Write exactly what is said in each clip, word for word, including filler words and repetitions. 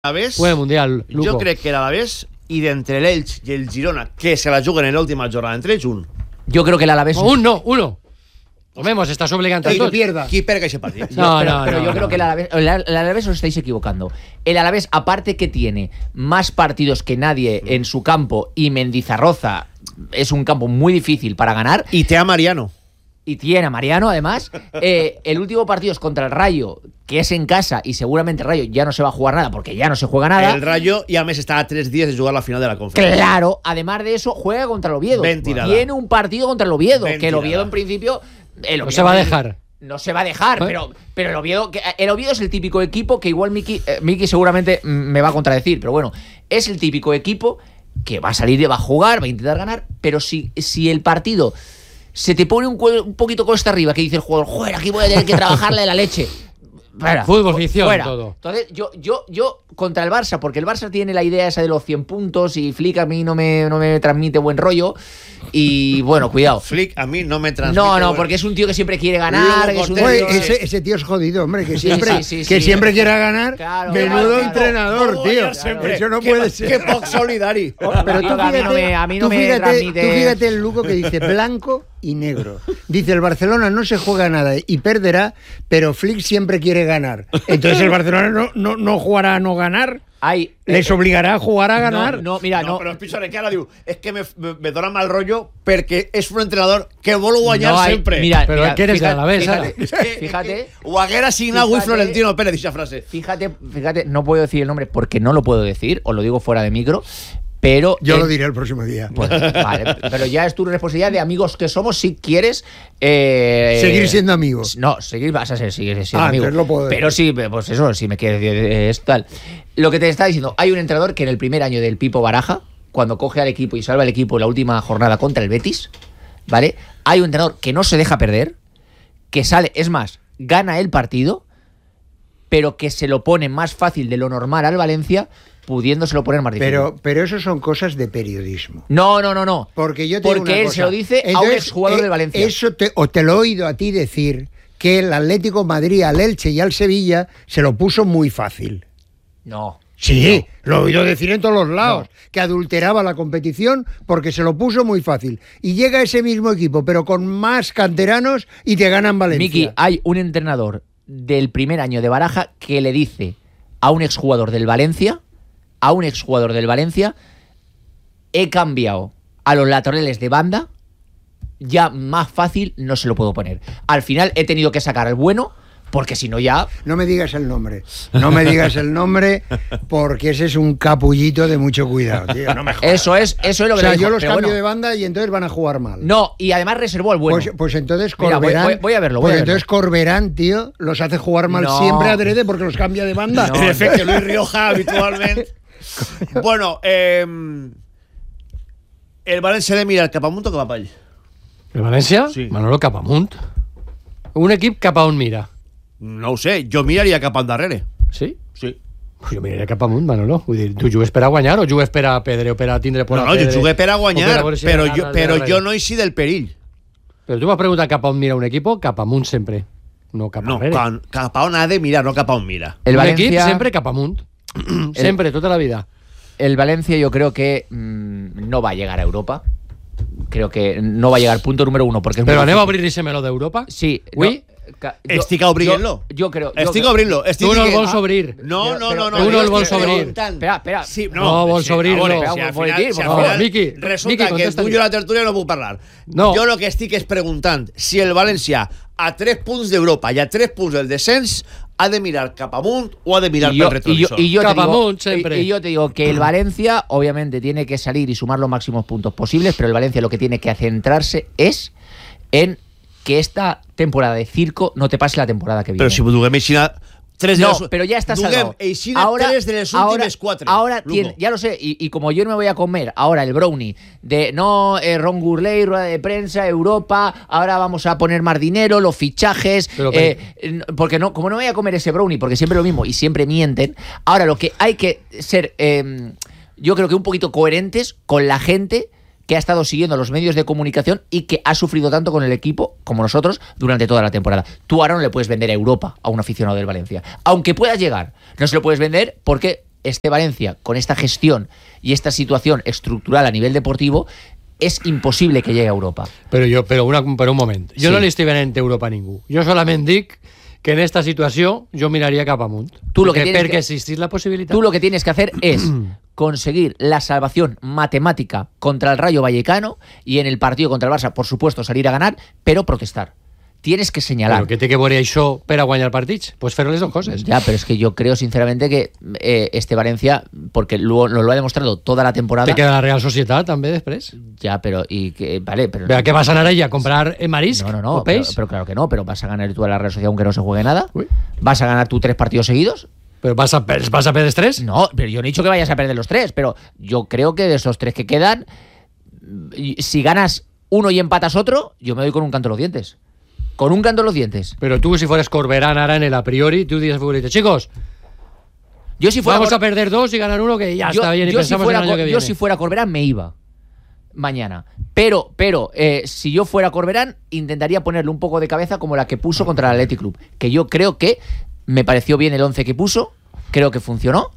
L'Alavés, Fue el Mundial, Luco. jo crec que l'Alavés i d'entre l'Elx i el Girona, que se la juguen en l'última jornada entre ells, un. Yo creo que el Alavés... No, un no, uno. Comemos, estás obligando a Y que todos. pierda. Qui perd aquest partit? No, pero, no, pero no, yo no. creo que el Alavés, el, el Alavés os estáis equivocando. El Alavés, aparte que tiene más partidos que nadie en su campo y Mendizarroza es un campo muy difícil para ganar, I té a Mariano. y tiene a Mariano además, eh, el último partido es contra el Rayo, que es en casa y seguramente el Rayo ya no se va a jugar nada porque ya no se juega nada. El Rayo, i a més està a tres dies de jugar la final de la conferència. Claro, además de eso, juega contra el Oviedo. Ben tirada. Tiene un partido contra el Oviedo, Ben que el Oviedo tirada. en principio... el No Oviedo- se va a dejar. No se va a dejar, ¿Eh? pero, pero el Oviedo que- el Oviedo es el típico equipo que igual Miki, eh, Miki seguramente mm, me va a contradecir, pero bueno, es el típico equipo que va a salir y va a jugar, va a intentar ganar, pero si, si el partido se te pone un, cue- un poquito cuesta arriba, que dice el jugador, joder, aquí voy a tener que trabajarle de la leche. Fuera, Fútbol, ficción, fuera. todo. Entonces, yo, yo, yo contra el Barça, porque el Barça tiene la idea esa de los cien puntos y Flick a mí no me, no me transmite buen rollo. Y bueno, cuidado. Flick a mí no me transmite... No, no, bueno. porque es un tío que siempre quiere ganar. Luego Que es un Cortés, tío- Oye, ese, ese tío es jodido, hombre, que Sí, siempre, sí, sí, que sí. siempre quiera ganar. Claro, Menudo claro. entrenador, No, tío. ya siempre. Eso no Qué puede ma- ser. Qué poc solidari. Pero tú Tío, que a mí fíjate, no me- a mí no tú me fíjate, transmite- tú fíjate el Luco que dice blanco y negro. Dice, el Barcelona no se juega nada y perderá, pero Flick siempre quiere ganar. Entonces el Barcelona no, no, no jugará a no ganar. Hay, Les eh, obligará a jugar a no, ganar. no, mira, no, no. però és pitjor que ara diu és que me, me, me dona mal rotllo perquè és un entrenador que vol guanyar No hay- sempre. mira, Pero mira, que eres de fíjate, Alavés, fíjate, ahora. És que- fíjate, és que ho haguera signat avui fíjate- Florentino Pérez, dicha frase. fíjate, fíjate, no puedo decir el nombre porque no lo puedo decir, os lo digo fuera de micro, pero... Yo eh, lo diré el próximo día. Pues, vale, pero ya es tu responsabilidad de amigos que somos si quieres... eh, Seguir siendo amigos. No, seguir vas a ser, seguir siendo Ah, amigo. entonces lo puedo decir. Pero sí, pues eso, si me quieres decir eh, es tal. Lo que te está diciendo, hay un entrenador que en el primer año del Pipo Baraja, cuando coge al equipo y salva al equipo en la última jornada contra el Betis, ¿vale? Hay un entrenador que no se deja perder, que sale, es más, gana el partido, pero que se lo pone más fácil de lo normal al Valencia, pudiéndoselo poner más difícil. Pero, pero eso son cosas de periodismo. No, no, no, no. Porque yo te digo Porque una él cosa. se lo dice a un Entonces, exjugador eh, del Valencia. Eso te, o te lo he oído a ti decir que el Atlético de Madrid al Elche y al Sevilla se lo puso muy fácil. No. Sí, lo he oído decir en todos los lados, que adulteraba la competición porque se lo puso muy fácil. Y llega ese mismo equipo, pero con más canteranos y te ganan Valencia. Miki, hay un entrenador del primer año de Baraja que le dice a un exjugador del Valencia, a un exjugador del Valencia, he cambiado a los laterales de banda, ya más fácil no se lo puedo poner. Al final he tenido que sacar al bueno, porque si no ya... No me digas el nombre, no me digas el nombre, porque ese es un capullito de mucho cuidado, tío. No me jodas. Eso es, eso es lo O que sea, le dijo, yo los pero cambio bueno. de banda y entonces van a jugar mal. No, y además reservó al bueno. Pues, pues entonces Mira, voy- Corberán. voy- voy a verlo, voy pues a verlo. entonces Corberán, tío, los hace jugar mal No. siempre adrede porque los cambia de banda. No. En efecte, Luis Rioja, habitualment. Bueno, eh, el València ha de mirar cap amunt o cap avall? ¿El Valencia? Sí. Manolo cap amunt. Un equip cap a on mira. No ho sé, jo miraria cap endarrere. Sí? Sí. Jo miraria cap amunt, Manolo. Vull dir, tu jugues per a guanyar o jugues per a Pedre o per a tindre por No, a no, Pedre? jo jugué per a O guanyar, veure si però, gana jo, el de però darrere? jo no hi sí del perill. Però tu m'has preguntat cap a on mira un equip, cap amunt sempre. No cap No, a darrere. cap, cap a on ha de mirar, no cap a on mira. El un Valencia, equip sempre cap amunt. Sempre, tota la vida. el Valencia yo creo que mmm, no va a llegar a Europa. Creo que no va a llegar, punto número uno, porque es muy Però anem a difícil. obrir-se meló d'Europa? Sí. Ui? no, ca- Estic obrint-lo. Yo, yo creo... yo Estic creo- obrint-lo. Estic Tu no el dient- vols obrir. No, no, Però- no. no tu no jo el vols estic obrir. preguntant. Espera, espera. Sí, No vols sí, obrir-lo. a veure, Espera, si al un final, momentí, si por al favor. final Miqui, resulta Miqui, que contesta-li. tu i jo a la tertúlia no puc parlar. No. Jo el que estic és preguntant si el València, a tres punts d'Europa i a tres punts del descens, ha de mirar cap amunt o ha de mirar Y yo, pel y yo, retrovisor. y yo te digo, Capamunt, siempre. y- y yo te digo que el Valencia obviamente tiene que salir y sumar los máximos puntos posibles, pero el Valencia lo que tiene que centrarse es en que esta temporada de circo no te pase la temporada que viene. Però si duguem aixina... Tres de No, les... pero ya está duguem salvado. aixina tres de les ahora, últimes quatre. ahora Lugo. tiene, ya lo sé, y, y como yo no me voy a comer ahora el brownie de no, eh, Ron Gurley, rueda de prensa, Europa, ahora vamos a poner más dinero, los fichajes, Pero, eh, eh, porque no, como no me voy a comer ese brownie, porque siempre lo mismo y siempre mienten, ahora lo que hay que ser, eh, yo creo que un poquito coherentes con la gente que ha estado siguiendo los medios de comunicación y que ha sufrido tanto con el equipo como nosotros durante toda la temporada. Tú ahora no le puedes vender a Europa a un aficionado del Valencia. Aunque puedas llegar, no se lo puedes vender porque este Valencia, con esta gestión y esta situación estructural a nivel deportivo, és impossible que llegue a Europa. Però, jo, però, una, però un moment, jo Sí. no li estic venent Europa a ningú. Jo solament dic que en esta situació jo miraria cap amunt. Tú lo que perquè tienes perquè que- existís la possibilitat. Tú lo que tienes que hacer es conseguir la salvación matemática contra el Rayo Vallecano y en el partido contra el Barça, por supuesto, salir a ganar, pero protestar. Tienes que señalar. Però què té que veure això per a guanyar partits? Pues fer les dues coses. Ya, pero es que yo creo sinceramente que eh, este Valencia, porque lo, lo, lo ha demostrado toda la temporada. Te queda la Real Societat també després. Ya, pero y que vale, pero Però què vas a anar allà a comprar eh, marisc no, no, no, o pero, peix? pero claro que no, pero vas a ganar tú a la Real Sociedad aunque no se juegue nada. Uy. Vas a ganar tú tres partidos seguidos. Però vas a, vas a perder tres? No, pero yo no he dicho que vayas a perder los tres, pero yo creo que de esos tres que quedan, y- si ganas uno y empatas otro, yo me doy con un canto en los dientes. Con un canto en los dientes. Pero tú, si fueras Corberán ahora en el a priori, tú dirías futbolista, chicos, Yo si fuera vamos Cor- a perder dos y ganar uno, que ya yo, está bien y yo si pensamos fuera en el año Cor- que yo viene. si fuera Corberán me iba mañana. Pero, pero eh, si yo fuera Corberán, intentaría ponerle un poco de cabeza como la que puso contra el Athletic Club. Que yo creo que me pareció bien el once que puso. Creo que funcionó.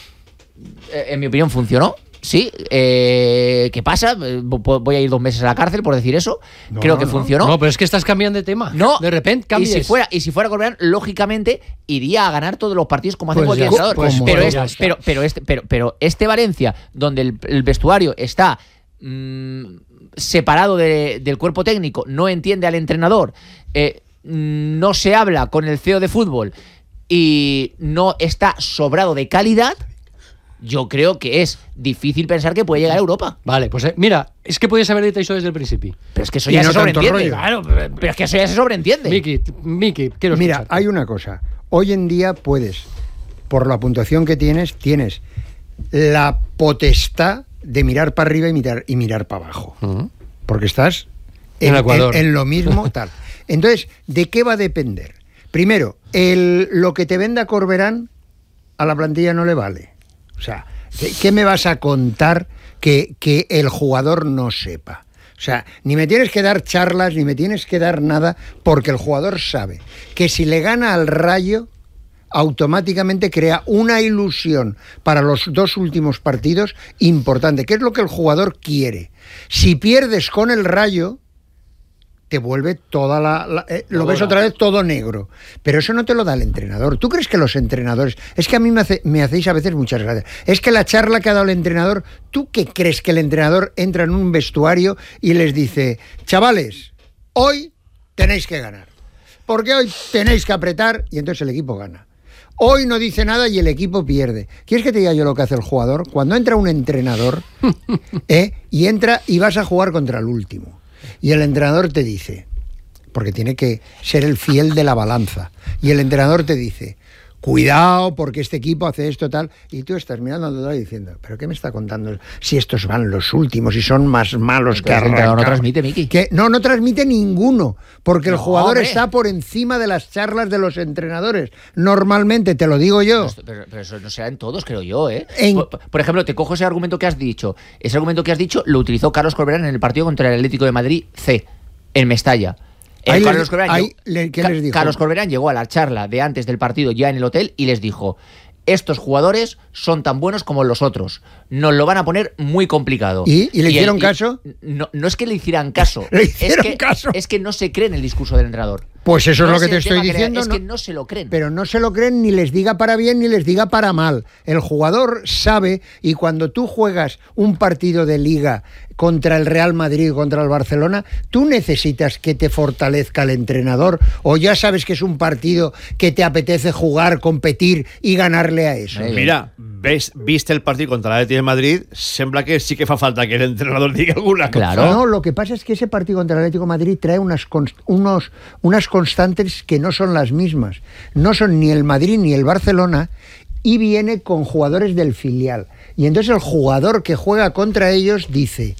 Eh, en mi opinión funcionó. Sí. Eh, ¿Qué pasa? Eh, vo- Voy a ir dos meses a la cárcel por decir eso. No, creo no, que no. funcionó. No, pero es que estás cambiando de tema. No, De repente y cambias. si fuera, y si fuera Corberán, lógicamente iría a ganar todos los partidos como hace Pues cualquier ya- entrenador. pues pero, ya es- está. pero, pero, este, pero, pero este Valencia, donde el, el vestuario está mm, separado de- del cuerpo técnico, no entiende al entrenador, eh, mm, no se habla con el C E O de fútbol y no está sobrado de calidad, yo creo que es difícil pensar que puede llegar a Europa. Vale, pues eh, mira, es que podías haber dicho eso desde el principio. Pero es que eso Y ya no se tanto sobreentiende. rollo. Claro, pero, pero es que eso ya se sobreentiende. Miki, t- Miki, quiero Mira, escucharte. hay una cosa. Hoy en día puedes, por la puntuación que tienes, tienes la potestad de mirar para arriba y mirar, y mirar para abajo. Ujú. Porque estás En Ecuador. en lo mismo tal. Entonces, ¿de qué va a depender? Primero, el, lo que te venda Corberán a la plantilla no le vale. O sea, ¿qué, qué me vas a contar que, que el jugador no sepa? O sea, ni me tienes que dar charlas, ni me tienes que dar nada, porque el jugador sabe que si le gana al Rayo, automáticamente crea una ilusión para los dos últimos partidos importante, que es lo que el jugador quiere. Si pierdes con el Rayo, te vuelve toda la... la- eh, lo ves otra vez todo negro. Pero eso no te lo da el entrenador. ¿Tú crees que los entrenadores... Es que a mí me, hace- me hacéis a veces muchas gracias. Es que la charla que ha dado el entrenador, ¿tú qué crees que el entrenador entra en un vestuario y les dice, chavales, hoy tenéis que ganar? Porque hoy tenéis que apretar y entonces el equipo gana. Hoy no dice nada y el equipo pierde. ¿Quieres que te diga yo lo que hace el jugador? Cuando entra un entrenador ¿eh? y entra y vas a jugar contra el último. Y el entrenador te dice, porque tiene que ser el fiel de la balanza, y el entrenador te dice, cuidado porque este equipo hace esto tal, y tú estás mirando al otro y diciendo, ¿pero qué me está contando? Si estos van los últimos y son más malos que Entonces, el entrenador no arrancar. transmite, Miki. Que no, no transmite ninguno, porque el No, jugador hombre. está por encima de las charlas de los entrenadores. Normalmente, te lo digo yo. Pero, pero- pero eso no será en todos, creo yo, ¿eh? En- Por, por ejemplo, te cojo ese argumento que has dicho. Ese argumento que has dicho lo utilizó Carlos Corberán en el partido contra el Atlético de Madrid C, en Mestalla. El Ahí Carlos les- Corberán ahí llegó- le- ¿qué Ca- les dijo? Carlos Corberán llegó a la charla de antes del partido ya en el hotel y les dijo: estos jugadores son tan buenos como los otros. Nos lo van a poner muy complicado. ¿Y? ¿Y le el- hicieron caso? No, no es que le hicieran caso. Le hicieron es que, caso. Es que no se cree en el discurso del entrenador. Pues eso No es lo que el te tema estoy le- diciendo. Es ¿no? que no se lo creen. Pero no se lo creen ni les diga para bien ni les diga para mal. El jugador sabe, y cuando tú juegas un partido de liga contra el Real Madrid, contra el Barcelona, tú necesitas que te fortalezca el entrenador, o ya sabes que es un partido que te apetece jugar, competir y ganarle a eso. Eh, Mira, ves, viste el partido contra l'Atlètic de Madrid, sembla que sí que fa falta que el entrenador diga alguna cosa. Claro. No, lo que pasa es que ese partido contra el Atlético de Madrid trae unas, const- unos, unas constantes que no son las mismas. No son ni el Madrid ni el Barcelona, y viene con jugadores del filial. Y entonces el jugador que juega contra ellos dice,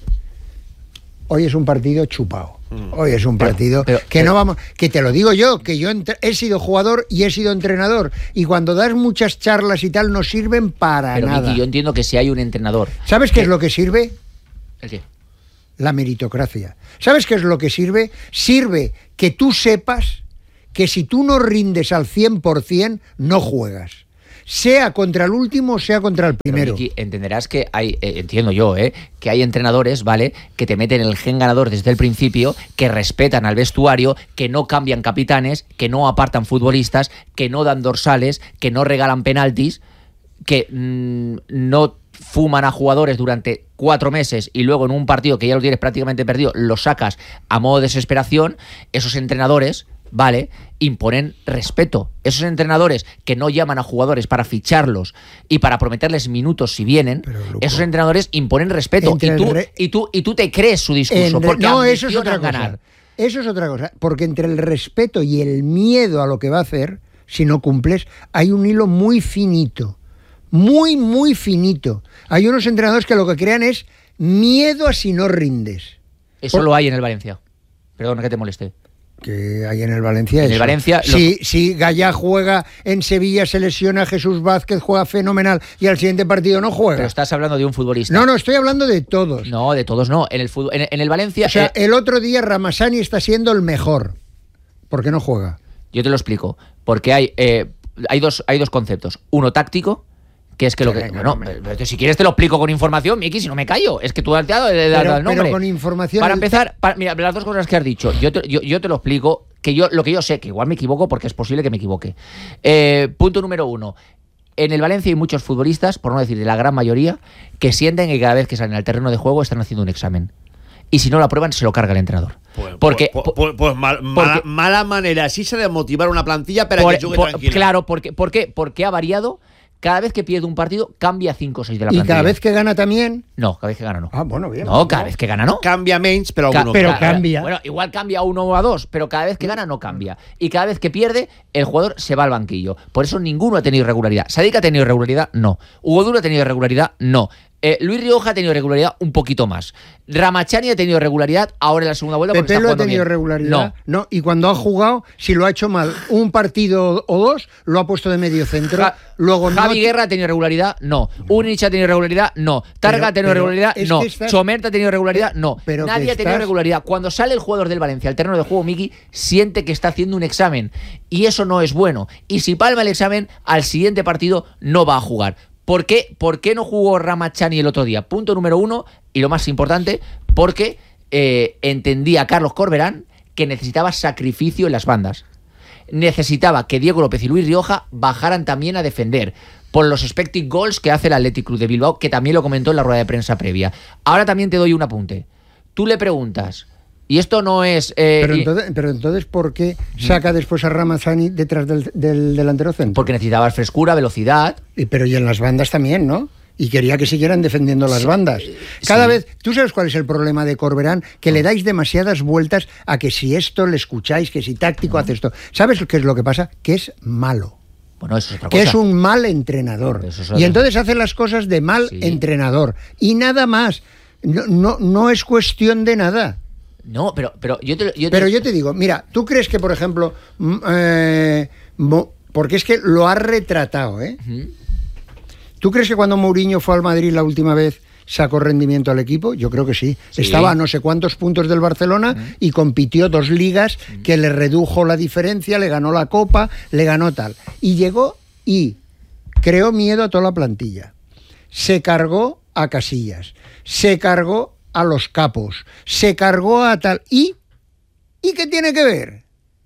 hoy es un partido chupado. Hoy es un partido pero- que pero- no vamos, que te lo digo yo, que yo entre- he sido jugador y he sido entrenador, y cuando das muchas charlas y tal no sirven para Pero, nada. Miki, yo entiendo que si hay un entrenador. ¿Sabes qué es lo que sirve? ¿El qué? La meritocracia. ¿Sabes qué es lo que sirve? Sirve que tú sepas que si tú no rindes al cien por ciento, no juegas. sea contra el último, sea contra el primero. Pero, Miki, entenderás que hay, eh, entiendo yo, eh, que hay entrenadores, ¿vale?, que te meten el gen ganador desde el principio, que respetan al vestuario, que no cambian capitanes, que no apartan futbolistas, que no dan dorsales, que no regalan penaltis, que mmm, no fuman a jugadores durante cuatro meses y luego en un partido que ya lo tienes prácticamente perdido lo sacas a modo de desesperación. Esos entrenadores, ¿vale?, imponen respeto. Esos entrenadores que no llaman a jugadores para ficharlos y para prometerles minutos si vienen, Pero, esos entrenadores imponen respeto y tú, re... y, tú, y tú te crees su discurso re... porque no, eso es otra cosa. Ganar. Eso es otra cosa, porque entre el respeto y el miedo a lo que va a hacer, si no cumples, hay un hilo muy finito. Muy, muy finito. Hay unos entrenadores que lo que crean es miedo a si no rindes. Eso Por... lo hay en el Valencia. Perdona que te moleste. Que hay en el Valencia. En eso. el Valencia. Si, los... si Gallá juega en Sevilla, se lesiona, Jesús Vázquez juega fenomenal y al siguiente partido no juega. Pero estás hablando de un futbolista. No, no, estoy hablando de todos. No, de todos no. En el, fútbol, en, en el Valencia. O sea, eh... el otro día Ramazani está siendo el mejor. ¿Por qué no juega? Yo te lo explico. Porque hay, eh, hay, dos, hay dos conceptos. Uno táctico. Que es que lo que. Bueno, si quieres te lo explico con información, Miki, si no me callo. Es que tú has dado el nombre. Pero con información. Para empezar, para, mira, las dos cosas que has dicho, yo te, yo, yo te lo explico, que yo lo que yo sé, que igual me equivoco porque es posible que me equivoque. Eh, punto número uno. En el Valencia hay muchos futbolistas, por no decir de la gran mayoría, que sienten que cada vez que salen al terreno de juego están haciendo un examen. Y si no lo aprueban, se lo carga el entrenador. Pues, porque, pues, pues, pues mal, porque, mala, mala manera, así se de motivar una plantilla para por, que juegue por, tranquila. Claro, porque, ¿por qué? Porque ha variado. Cada vez que pierde un partido, cambia cinco o seis de la plantilla. ¿Y cada vez que gana también? No, cada vez que gana no. Ah, bueno, bien. No, cada vez que gana no. Cambia menos, pero Ca alguno. pero ca cambia. Bueno, igual cambia a uno o a dos, pero cada vez que gana no cambia. Y cada vez que pierde, el jugador se va al banquillo. Por eso ninguno ha tenido irregularidad. ¿Sadik ha tenido irregularidad? No. ¿Hugo Duro ha tenido irregularidad? No. Eh, Luis Rioja ha tenido irregularidad un poquito más. Ramachani ha tenido irregularidad ahora en la segunda vuelta. Pepe lo ha tenido irregularidad. No. no. Y cuando ha jugado, si lo ha hecho mal un partido o dos, lo ha puesto de medio centro. Ja Luego Javi no... Guerra ha tenido irregularidad, no. Unich ha tenido irregularidad, no. Targa pero, ha tenido irregularidad, no. Estás... Chomerta ha tenido irregularidad, no. Pero Nadie ha tenido estás... irregularidad. Cuando sale el jugador del Valencia al terreno de juego, Miki siente que está haciendo un examen y eso no es bueno. Y si palma el examen, al siguiente partido no va a jugar. ¿Por qué, ¿Por qué no jugó Ramachani el otro día? Punto número uno, y lo más importante, porque eh, entendía Carlos Corberán que necesitaba sacrificio en las bandas. Necesitaba que Diego López y Luis Rioja bajaran también a defender por los expected goals que hace el Athletic Club de Bilbao, que también lo comentó en la rueda de prensa previa. Ahora también te doy un apunte. Tú le preguntas, y esto no es... Eh, pero, entonces, pero entonces, ¿por qué saca después a Ramazani detrás del, del delantero centro? Porque necesitaba frescura, velocidad... Y, pero y en las bandas también, ¿no? Y quería que siguieran defendiendo las sí, bandas. Cada sí. vez, ¿tú sabes cuál es el problema de Corberán? Que no. le dais demasiadas vueltas a que si esto le escucháis, que si táctico no. hace esto. ¿Sabes qué es lo que pasa? Que es malo. Bueno, eso es otra que cosa. es un mal entrenador. Es y entonces hace las cosas de mal sí. entrenador. Y nada más. No, no, no es cuestión de nada. No, pero, pero yo te, yo te... Pero yo te digo, mira, ¿tú crees que, por ejemplo, eh, porque es que lo has retratado, ¿eh? Uh-huh. ¿Tú crees que cuando Mourinho fue al Madrid la última vez sacó rendimiento al equipo? Yo creo que sí. sí. Estaba a no sé cuántos puntos del Barcelona uh-huh. y compitió dos ligas uh-huh. que le redujo la diferencia, le ganó la Copa, le ganó tal. Y llegó y creó miedo a toda la plantilla. Se cargó a Casillas, se cargó a los capos, se cargó a tal... ¿Y? ¿Y qué tiene que ver?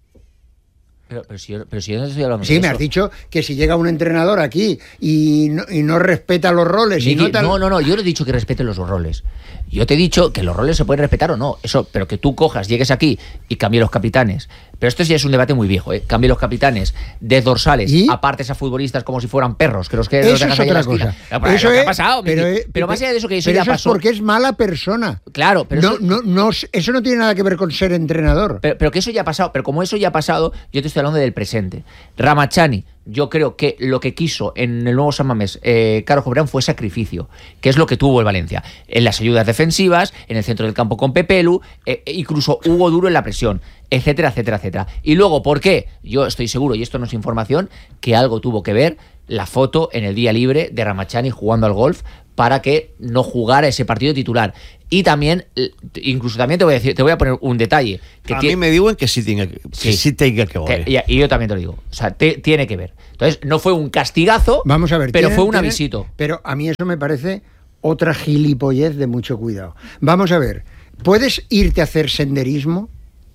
Pero, pero, si yo, pero si yo no estoy hablando sí, de me eso. has dicho que si llega un entrenador aquí y no, y no respeta los roles... Miki, y no, tal... no, no, no, yo no he dicho que respete los roles. Yo te he dicho que los roles se pueden respetar o no, eso, pero que tú cojas, llegues aquí y cambies los capitanes. Pero esto ya es un debate muy viejo, ¿eh? Cambie los capitanes de dorsales, ¿Y? apartes a futbolistas como si fueran perros, que los que eso los dejas es otra ahí en la cosa. No, pero eso ¿qué es, ha pasado, Miki? pero, pero, pero más allá de eso que eso pero ya eso pasó. Es porque es mala persona. Claro, pero no, eso... no, no, eso no tiene nada que ver con ser entrenador. Pero, pero que eso ya ha pasado, pero como eso ya ha pasado, yo te estoy hablando del presente. Ramachani, yo creo que lo que quiso en el nuevo San Mamés eh, Carlos Corberán fue sacrificio, que es lo que tuvo el Valencia. En las ayudas defensivas, en el centro del campo con Pepelu, eh, incluso Hugo Duro en la presión, etcétera, etcétera, etcétera. Y luego, ¿por qué? Yo estoy seguro, y esto no es información, que algo tuvo que ver la foto en el día libre de Ramachani jugando al golf para que no jugara ese partido titular. Y también, incluso también te voy a decir, te voy a poner un detalle. Que a tiene, mí me digo que sí tenga que, sí, sí tenga que que, y, y yo también te lo digo. O sea, te, tiene que ver. Entonces, no fue un castigazo, Vamos a ver, pero tienen, fue un tienen, avisito. Pero a mí eso me parece otra gilipollez de mucho cuidado. Vamos a ver, ¿puedes irte a hacer senderismo?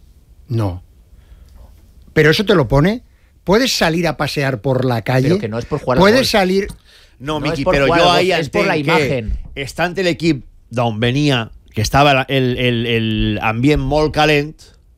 No. ¿Pero eso te lo pone? ¿Puedes salir a pasear por la calle? Pero que no es por jugar al ¿Puedes golf. salir...? No, No Miqui, es por però jugar jo al golf, ahir és per la entenc imagen. que estant l'equip d'on venia, que estava el, el, el ambient molt calent,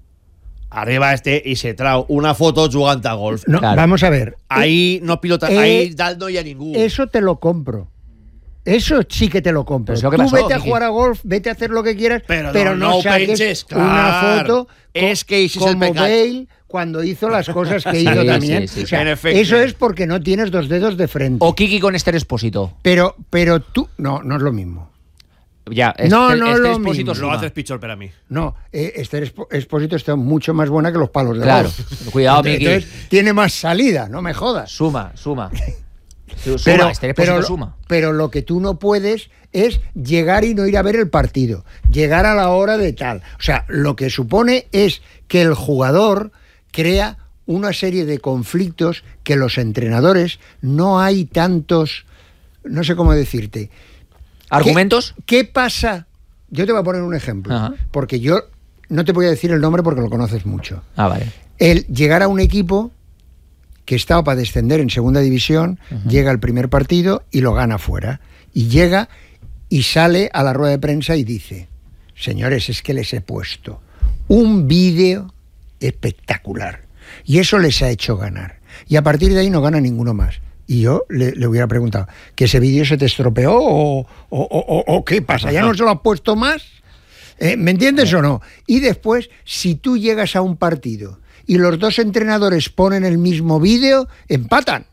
arriba este y se trau una foto jugant a golf. No, Claro. vamos a ver. Ahí no pilota, Eh, ahí dalt no hi ha ningú. Eso te lo compro. Eso sí que te lo compro. Pero es lo que Tú pasó, vete a Miki. jugar a golf, vete a hacer lo que quieras, Pero pero, no, no, no saques penses, una clar. foto Es que ese es como el pecado. Bale cuando hizo las cosas que Sí, hizo sí, también. sí, sí. O sea, En efecto. eso es porque no tienes dos dedos de frente. O Kiki con Esther Expósito. Pero, pero tú... No, no es lo mismo. Ya, No, Esther, no es Esther lo Expósito mismo. Lo suma. haces pitjor per a mi. No, eh, Esther Expo- Expósito está mucho más buena que los palos de Claro. golf. Cuidado, Entonces, Miki. entonces, tiene más salida, no me jodas. Suma, suma. Suma, Pero, Esther Expósito pero, suma. pero lo que tú no puedes es llegar y no ir a ver el partido, llegar a la hora de tal. O sea, lo que supone es que el jugador crea una serie de conflictos que los entrenadores no hay tantos, no sé cómo decirte. ¿Argumentos? ¿Qué, qué pasa? Yo te voy a poner un ejemplo, Ajá. porque yo no te voy a decir el nombre porque lo conoces mucho. Ah, vale. El llegar a un equipo que estaba para descender en segunda división, uh-huh. llega al primer partido y lo gana fuera. Y llega y sale a la rueda de prensa y dice: señores, es que les he puesto un vídeo espectacular y eso les ha hecho ganar. Y a partir de ahí no gana ninguno más. Y yo le, le hubiera preguntado, ¿que ese vídeo se te estropeó o, o, o, o qué pasa? ¿Ya no se lo has puesto más? ¿Eh? ¿Me entiendes o no? Y después, si tú llegas a un partido y los dos entrenadores ponen el mismo vídeo, empatan.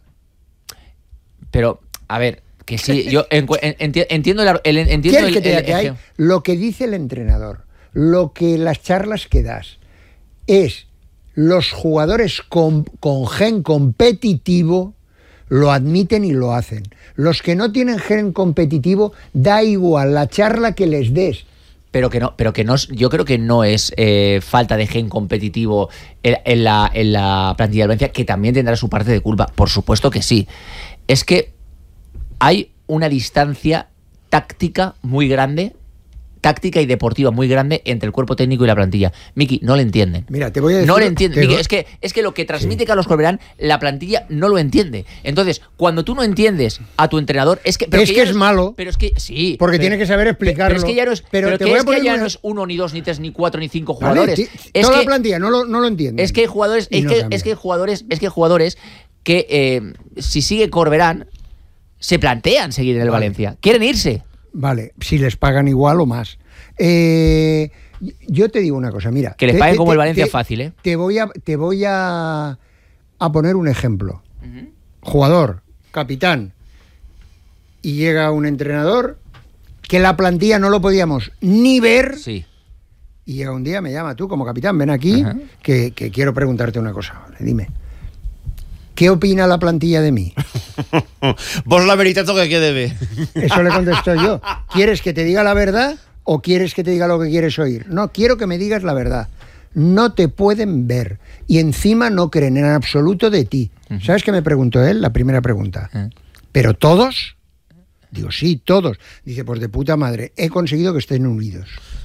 Pero, a ver, que sí, yo encu- en- enti- entiendo, el, el- entiendo ¿Quieres el, que te diga el- que hay? el- Lo que dice el entrenador, lo que las charlas que das, es los jugadores con, con gen competitivo lo admiten y lo hacen. Los que no tienen gen competitivo, da igual la charla que les des. Pero que no, pero que no es, yo creo que no es eh, falta de gen competitivo en, en la, en la plantilla del Valencia, que también tendrá su parte de culpa, por supuesto que sí. Es que hay una distancia táctica muy grande, táctica y deportiva muy grande entre el cuerpo técnico y la plantilla. Miki, no le entienden. Mira, te voy a decir... No le entienden. te Miki, voy- es que, es que lo que transmite Sí. Carlos Corberán, la plantilla no lo entiende. Entonces, cuando tú no entiendes a tu entrenador, es que... Es que ya es no malo. Pero es que sí. Porque pero- tiene que saber explicarlo. Pero es que ya no es, Pero pero te que voy a es que poner ya una- no es uno, ni dos, ni tres, ni cuatro, ni cinco ¿Vale? jugadores. Ti- Es Toda que, la plantilla no lo, no lo entiende. es que hay jugadores, Y es no que, cambia. es que hay jugadores, es que hay jugadores que eh, si sigue Corberán, se plantean seguir en el Vale. Valencia. Quieren irse. Vale, si les pagan igual o más. Eh, yo te digo una cosa, mira. Que les te- paguen te- como el te- Valencia te- fácil, ¿eh? Te voy a, te voy a, a poner un ejemplo. Jugador, capitán, y llega un entrenador que la plantilla no lo podíamos ni ver, Sí. y llega un día, me llama tú como capitán, ven aquí, Ajá. que, que quiero preguntarte una cosa. Vale, dime, ¿qué opina la plantilla de mí? Vos la veritat o que quede bé. Eso le contesto yo. ¿Quieres que te diga la verdad o quieres que te diga lo que quieres oír? No, quiero que me digas la verdad. No te pueden ver y encima no creen en absoluto de ti. ¿Sabes qué me preguntó él? La primera pregunta. ¿Eh? ¿Pero todos? Digo, sí, todos. Dice, pues de puta madre, he conseguido que estén unidos.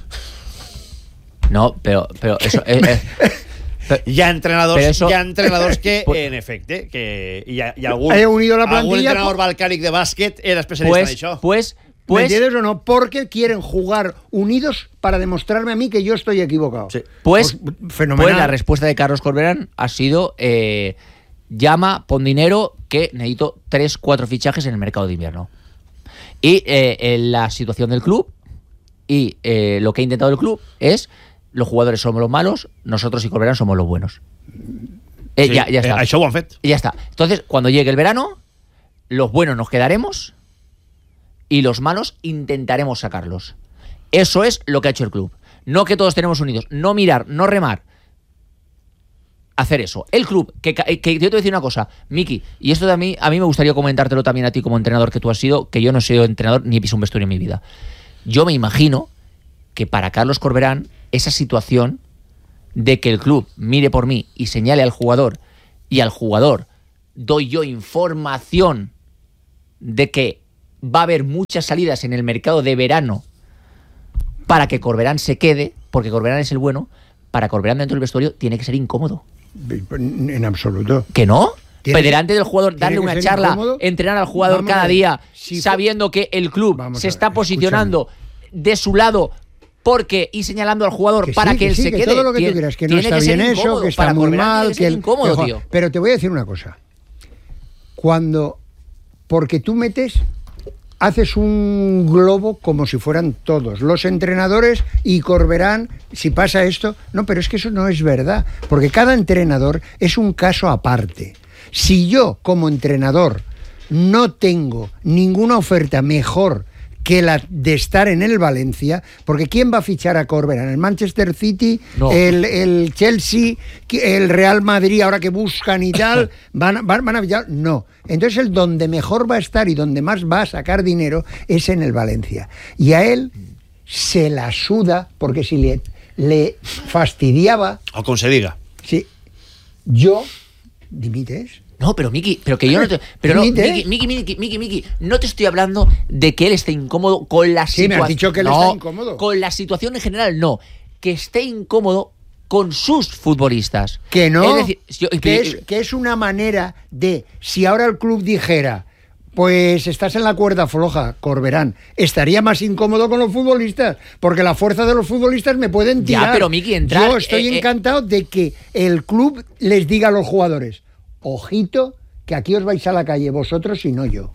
No, pero, pero eso. eh, eh, pero- Hi ha entrenadors, Però això- hi ha entrenadors que, Pues- en efecte, que hi ha, hi ha algun, He unido la algun plantilla entrenador con- balcànic de bàsquet era especialista en pues, això. pues, ¿Me pues, entiendes o no? Porque quieren jugar unidos para demostrarme a mí que yo estoy equivocado. Sí. pues, fenomenal. pues la respuesta de Carlos Corberán ha sido: eh, llama, pon dinero, que necesito tres, cuatro fichajes en el mercado de invierno. Y eh, en la situación del club y eh, lo que ha intentado el club es: los jugadores somos los malos, nosotros y Corberán somos los buenos. Eh, Sí, ya, ya está. eh, això ho han fet. Y ya está. Entonces, cuando llegue el verano, los buenos nos quedaremos y los malos intentaremos sacarlos. Eso es lo que ha hecho el club. No que todos tenemos unidos. No mirar, no remar hacer eso. El club, que, que, que yo te voy a decir una cosa, Miki, y esto de a mí, a mí me gustaría comentártelo también a ti como entrenador que tú has sido, que yo no he sido entrenador ni he pisado un vestuario en mi vida. Yo me imagino que para Carlos Corberán esa situación de que el club mire por mí y señale al jugador, y al jugador doy yo información de que va a haber muchas salidas en el mercado de verano para que Corberán se quede, porque Corberán es el bueno, para Corberán dentro del vestuario tiene que ser incómodo. En absoluto. ¿Que no? Tiene Delante del jugador, darle una charla, incómodo? entrenar al jugador Vamos cada a ver, día, si sabiendo que el club Vamos se a ver, está posicionando escúchame. de su lado porque y señalando al jugador Que para sí, que, que él sí, se que quede. todo lo que tiene, tú quieras, que no tiene está que ser bien eso, incómodo. que está Para muy Corberán mal, tiene que ser el- incómodo, que- tío. Pero te voy a decir una cosa. Cuando, porque tú metes, haces un globo como si fueran todos, los entrenadores y Corberán, si pasa esto, no, pero es que eso no es verdad, porque cada entrenador es un caso aparte. Si yo, como entrenador, no tengo ninguna oferta mejor que la de estar en el Valencia, porque ¿quién va a fichar a Corberán? ¿El Manchester City? No. El, el Chelsea? ¿El Real Madrid ahora que buscan y tal? ¿Van, van, van a fichar? No. Entonces el donde mejor va a estar y donde más va a sacar dinero es en el Valencia. Y a él se la suda, porque si le, le fastidiaba, O como se diga. si yo, dimites. No, pero Miki, pero que yo no te. Pero no, Permite. Miki, Miki, Miki, Miki, Miki, no te estoy hablando de que él esté incómodo con la Sí, me situación. has dicho que él no, está incómodo. Con la situación en general, no. Que esté incómodo con sus futbolistas. Que no, Es decir, yo- que, es, que es una manera de, si ahora el club dijera, pues estás en la cuerda floja, Corberán, estaría más incómodo con los futbolistas, porque la fuerza de los futbolistas me pueden Ya, tirar. pero, Miki, entrar, Yo estoy eh, eh. encantado de que el club les diga a los jugadores, ojito, que aquí os vais a la calle vosotros y no yo.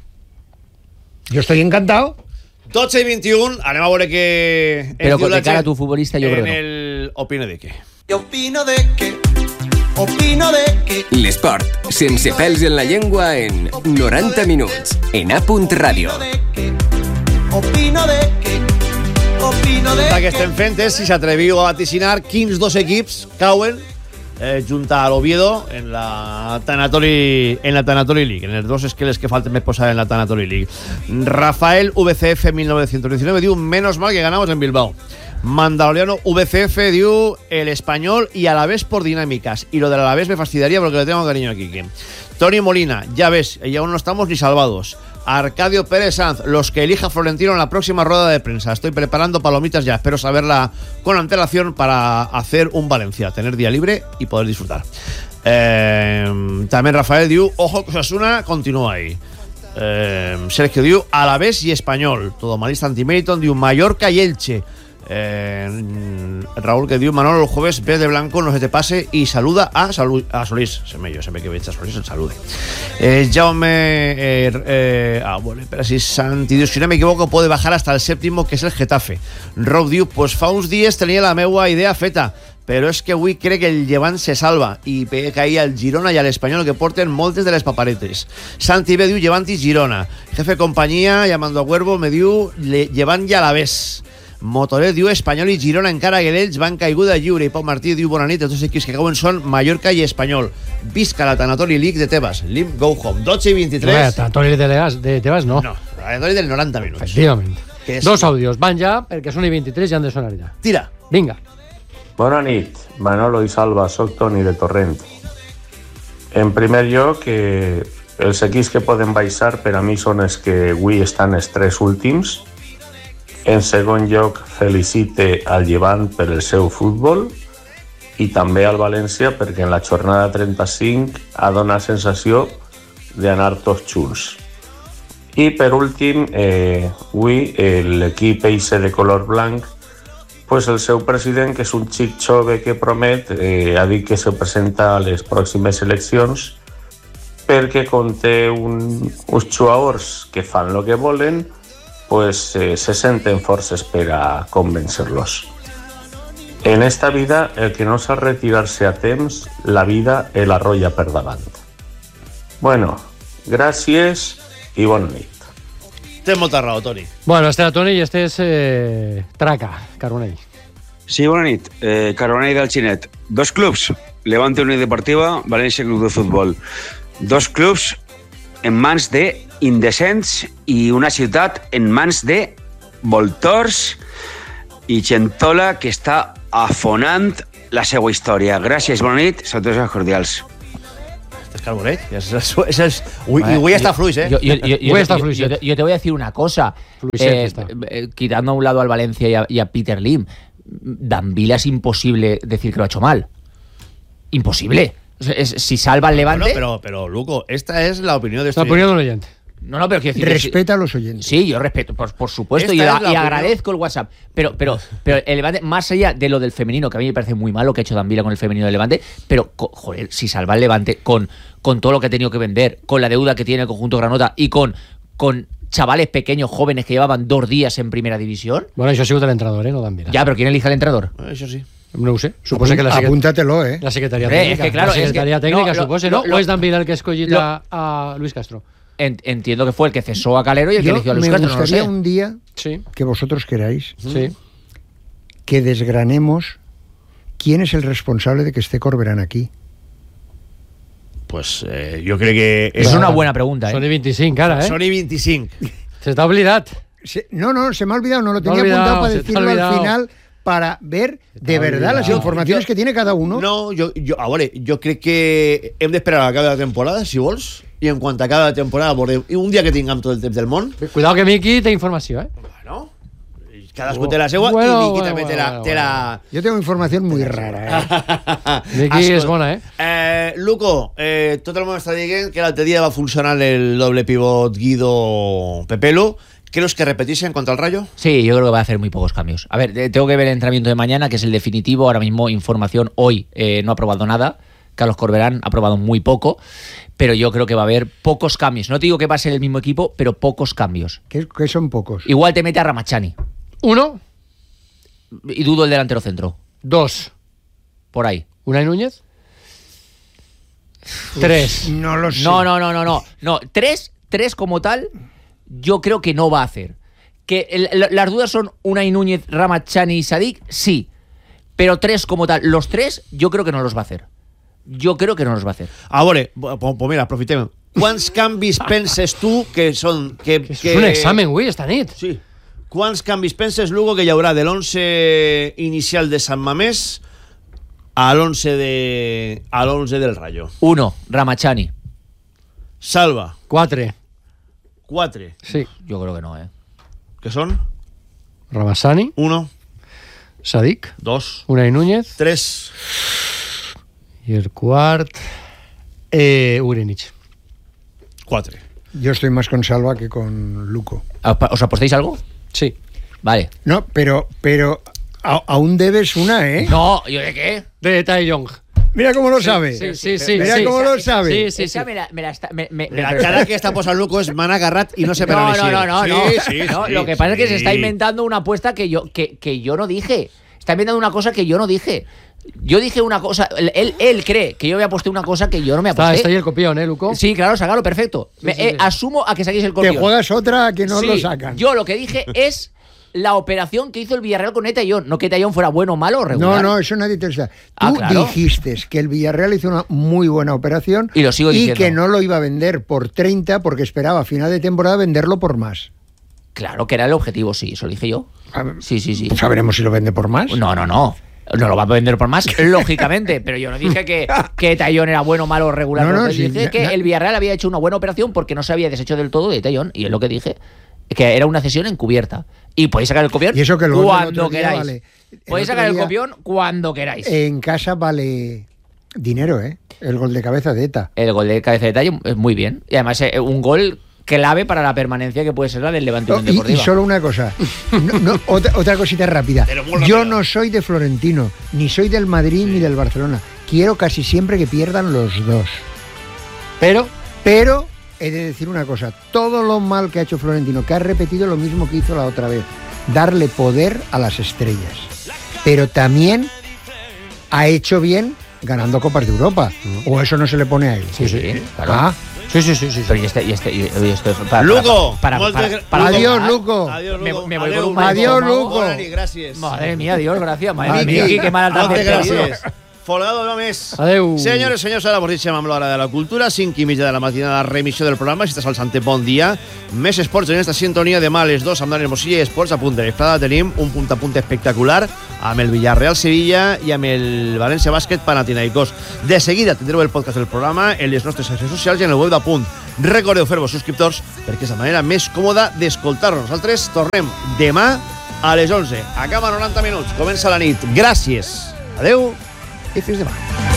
Yo estoy encantado. dotze i vint-i-un, anem a veure què... Però ens diu de la cara a gent tu futbolista, jo crec en que no. el Opina de què. Yo opino de que, opino de que. L'esport, sense pèls en la llengua, en noranta minuts, en A Punt Ràdio. De que, opino de que, opino de El que que. estem fent és si s'atreviu a vaticinar quins dos equips cauen eh, junta a l'Oviedo en la Tanatori en la Tanatori League, en els dos esqueles que falten més posar en la Tanatori League. Rafael V C F mil novecientos diecinueve diu, menos mal que ganamos en Bilbao. Mandaloriano V C F diu, el Español y Alavés por dinámicas, y lo del Alavés me fastidiaría porque le tengo cariño a Quique. Tony Molina, ya ves, y aún no estamos ni salvados. Arcadio Pérez Sanz, los que elija Florentino en la próxima rueda de prensa. Estoy preparando palomitas ya, espero saberla con antelación para hacer un Valencia, tener día libre y poder disfrutar. Eh, también Rafael diu, ojo que Osasuna continúa ahí. Eh, Sergio diu, Alavés y Español. Todo malista anti-Meriton diu, Mallorca y Elche. Eh, Raúl que diu, Manolo, el jueves ve de blanco, no se te pase y saluda a, Salu a Solís. Se me, yo se me que veig a Solís, el salude. Eh, Jaume eh, eh, ah, bueno, pero si Santi diu, si no me equivoco puede bajar hasta el séptimo, que es el Getafe. Rob diu, pues fa uns dies tenia la meua idea feta, però és que avui crec que el Llevant se salva i pega cair al Girona i a l'Espanyol, que porten moltes de les paparetes. Santi B diu, Llevant i Girona. Jefe companyia, llamando a Cuervo, me diu, Llevant i Alavés. Motoret diu, Espanyol i Girona, encara que d'ells van caiguda lliure. I Pau Martí diu, bona nit, els dos equips que cauen són Mallorca i Espanyol. Visca la Tanatori League de Tebas. Lim, go home. dotze i vint-i-tres. Vaya, Tanatori de, Legas, de Tebas, no. No, la Tanatori del noranta minuts. Efectivament. Que és- Dos àudios, van ja, perquè són i vint-i-tres i han de sonar ja. Tira. Vinga. Bona nit, Manolo i Salva, soc Toni de Torrent. En primer lloc, eh, els equips que poden baixar per a mi són els que avui estan els tres últims. En segon lloc, felicite al Llevant per el seu futbol i també al València perquè en la jornada trenta-cinc ha donat sensació d'anar tots junts. I per últim, eh, avui eh, l'equip eixe de color blanc, pues el seu president, que és un xic jove que promet, eh, ha dit que se presenta a les pròximes eleccions perquè com té un, uns jugadors que fan el que volen, pues eh, se senten forces per a convencer-los. En esta vida, el que no sap retirar-se a temps, la vida el arrolla per davant. Bueno, gràcies i bona nit. Tens molta raó, Toni. Bueno, este era Toni i este és eh, Traca, Carbonell. Sí, bona nit. Eh, Carbonell del Xinet. Dos clubs, Levante Unión Deportiva, València Club de Futbol. Dos clubs en mans de indecents i una ciutat en mans de voltors i gentola que està afonant la seva història. Gràcies, bona nit, salutacions cordials. Es Carbonet. Es, es, es, es, uy, y voy a estar fluis, ¿eh? Yo, yo, yo, yo, Voy a estar yo, fluis, yo, eh. yo te voy a decir una cosa. Fluisete Eh, está. eh, quitando a un lado al Valencia y a, y a Peter Lim, Dan Vila es imposible decir que lo ha hecho mal. Imposible. O sea, es- si salva al Levante. Bueno, pero, pero, Luco, esta es la opinión de este. Está poniendo un oyente. No, no, pero quiero decir. que sí- Respeta a los oyentes. Sí, yo respeto, por, por supuesto, Esta y, es a- la y opinión. agradezco el WhatsApp. Pero, pero, pero el Levante, más allá de lo del femenino, que a mí me parece muy mal lo que ha hecho Dan Vila con el femenino del Levante, pero, co- joder, si salva el Levante con, con todo lo que ha tenido que vender, con la deuda que tiene el conjunto Granota y con, con chavales pequeños, jóvenes que llevaban dos días en primera división. Bueno, això ha sigut l'entrenador, eh? No Dan Vila. Ya, pero ¿quién elige al entrenador? Eso sí. No ho sé. Suposa que la, secret... Apúntatelo, ¿eh? la secretaria Hombre, tècnica. és que, claro, la secretaria és que- tècnica, no, lo- suposa, lo- no? lo- O és Dan Vila el que ha escollit lo- a, a Luis Castro? En- entiendo que fue el que cesó a Calero y el que Yo eligió a Luis me Castro, no lo gustaría sé. un día Sí, que vosotros queráis sí. que desgranemos quién es el responsable de que esté Corberán aquí. Pues eh, yo creo que. Es una buena pregunta, ¿eh? Sony veinticinc, ara, eh? Sony veinticinc. Se t'ha oblidat. Se- no, no, se me ha olvidado, no lo Me ha tenía olvidado, apuntado para se te ha decirlo al olvidado. final para ver de ha verdad las olvidado. informaciones Yo- que tiene cada uno. No, yo, yo, a veure, jo crec que hem d'esperar a cada temporada, si vols, i en quant a cada temporada, veurem, i un dia que tinguem tot el temps del món, Cuidado que Miki té informació, eh? bueno, cadascú té la seua, Bueno, i Miqui bueno, també té la... bueno, té la... Yo tengo información muy rara, ¿eh? Miki és Escolta, bona, eh? Eh, Luco, eh, tot el món està dient que l'altre dia va funcionar el doble pivot Guido-Pepelu. ¿Crees que repetisen contra el Rayo? Sí, yo creo que va a hacer muy pocos cambios. A ver, eh, tengo que ver el entrenamiento de mañana, que es el definitivo. Ahora mismo, información hoy, eh, no ha probado nada. Carlos Corberán ha probado muy poco, pero yo creo que va a haber pocos cambios. No te digo que va a ser el mismo equipo, pero pocos cambios. Que, que son pocos. Igual te mete a Ramachani Uno, y dudo el delantero centro. dos. Por ahí. Unai Núñez. Tres. No lo sé. No, no, no, no, no. No, tres, tres como tal, yo creo que no va a hacer. Que el- el- las dudas son Unai Núñez, Ramachani y Sadik, sí. Pero tres como tal, los tres, yo creo que no los va a hacer. Yo creo que no los va a hacer. A veure, pues, pues mira, aprofitem. Quants canvis penses tu que són... Que, Que que... és un examen, avui, esta nit. Sí. Quants canvis penses, Lugo, que hi haurà de l'onze inicial de Sant Mamés a l'onze de... a l'onze del Rayo? Uno, Ramachani. Salva, Quatre. quatre. Sí. Yo creo que no, ¿eh? Que són? Rabassani, Uno, Sadik, dos, Unai Núñez tres, i el quart... Eh, Urenich. quatre. Yo estoy más con Salva que con Luco. ¿Os apostáis algo? Sí. Vale. No, pero, pero a- aún debes una, ¿eh? No, ¿yo de qué? De Tai Young. Mira cómo lo sabe. Sí, sí, sí. Mira sí. cómo lo sabe. Sí, sí, sí. Esa me la, me la está... Me, me- La me- cara que està posant Luco és m'han agarrat i no sé per No, on no, eixir. no, no, sí, no. Sí, No, sí, lo que pasa es que se sí. está inventando una apuesta que yo, que, que yo no dije. Está inventando una cosa que yo no dije. Yo dije una cosa, él, él cree que yo me aposté una cosa que yo no me Está, aposté. está ahí el copión, ¿eh, Luco? Sí, claro, sacarlo, perfecto. Me- sí, eh, sí. Asumo a que saquéis el Te copión. juegas otra que no Sí, lo sacan. Yo lo que dije es la operación que hizo el Villarreal con Etayón. No que Etayón fuera bueno, malo o No, regular. no, eso nadie te lo sabe. Tú Ah, claro. dijiste que el Villarreal hizo una muy buena operación Y lo sigo diciendo. que no lo iba a vender por treinta porque esperaba a final de temporada venderlo por más. Claro que era el objetivo, sí, eso lo dije yo. A ver, Sí, sí, sí. pues sabremos si lo vende por más. No, no, no. No lo va a vender por más, lógicamente. Pero yo no dije que, que Tallón era bueno, malo o regular. No, no, Yo sí, dije na- que na- el Villarreal había hecho una buena operación porque no se había deshecho del todo de Tallón. Y es lo que dije. Que era una cesión encubierta. Y podéis sacar el copión Y eso que el gol del cuando otro día queráis. vale. El Podéis otro sacar el día- copión cuando queráis. En casa vale dinero, ¿eh? El gol de cabeza de ETA. El gol de cabeza de Tallón es muy bien. Y además eh, un gol clave para la permanencia que puede ser la del Levante Oh, Unión y, y Deportiva. solo una cosa, No, no, otra, otra cosita rápida. Pero muy Yo rápida. no soy de Florentino, ni soy del Madrid ni del Barcelona. Quiero casi siempre que pierdan los dos. Pero Pero he de decir una cosa, todo lo mal que ha hecho Florentino, que ha repetido lo mismo que hizo la otra vez, darle poder a las estrellas. Pero también ha hecho bien ganando Copas de Europa. O eso no se le pone a él. Sí, sí, claro. Ah, sí, sí, sí, sí. Pero y este, y este, y y esto es para, Luco, para, para, moltes para- gra- para- adiós, para- Luco. Adiós, Me- Lugo. me voy Adeu, con un Lugo. Adiós, marisco, Luco. Bona nit, gràcies. Madre mía, Dios, gracias. Madre Miki, mía, qué mala Moltes tarde. gràcies. Folgado no més. Adeu. Senyores i senyors, ara vos deixem amb l'hora de la cultura. cinc i mitja de la matinada, remissió del programa. Si estàs al Santé, bon dia. Més esports en esta sintonia. Demà a les dos amb Dani Hermosilla i Esports a punt de l'estada. Tenim un punt a punt espectacular amb el Villarreal-Sevilla i amb el València Bàsquet Panathinaikos. De seguida tindreu el podcast del programa en les nostres xarxes socials i en el web d'Apunt. Recordeu fer-vos subscriptors perquè és la manera més còmoda d'escoltar-nos. Nosaltres tornem demà a les onze. Acaba noranta minuts. Comença la nit. Gràcies. Adeu i fins demà.